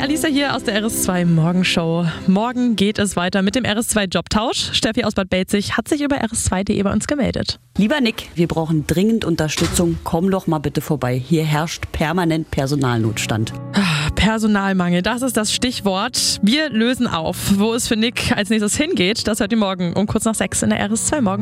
Alicia hier aus der RS2 Morgenshow. Morgen geht es weiter mit dem RS2 Jobtausch. Steffi aus Bad Belzig hat sich über rs2.de bei uns gemeldet. Lieber Nick, wir brauchen dringend Unterstützung. Komm doch mal bitte vorbei. Hier herrscht permanent Personalnotstand. Personalmangel, das ist das Stichwort. Wir lösen auf. Wo es für Nick als nächstes hingeht, das hört ihr morgen um kurz nach 6 in der RS2 Morgen.